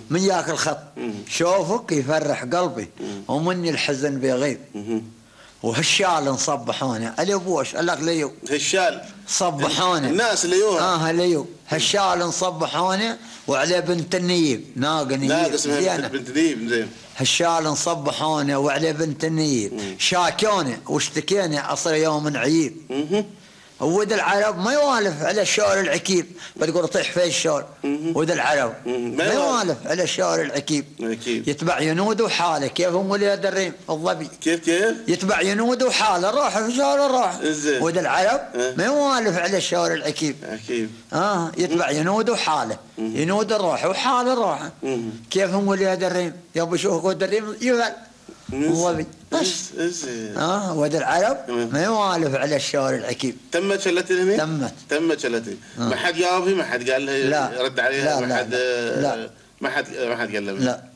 من ياك الخط شوفك يفرح قلبي ومني الحزن بيغيب وهالشال نصبحونه اليبوش قال لك ليو هالشال صبحونه الناس ليوها ليو هالشال نصبحونه وعليه بنت النيب ناقه نيب زينه بنت نيب زين هالشال نصبحونه وعليه بنت النيب شاكونه واشتكينا اصل يوم عيب ود العرب ما يوالف على الشعر العكيب بتقول طيح في الشعر ود العرب ما يوالف على الشعر العكيب يتبع ينود وحاله كيف هم وليد الريم الظبي كيف يتبع ينود وحاله روح في شعر الروح ود العرب ما يوالف على الشعر العكيب يتبع ينود وحاله ينود الروح وحال الروح كيف هم وليد الريم يبي يشوف ود الريم يفعل الظبي بس ود العرب ما يوالف على الشعر العكيب. تمت شلتي هنا؟ تمت شلتي. ما حد جاوبها؟ ما حد قال لها رد عليها؟ لا ما حد قال لها؟ لا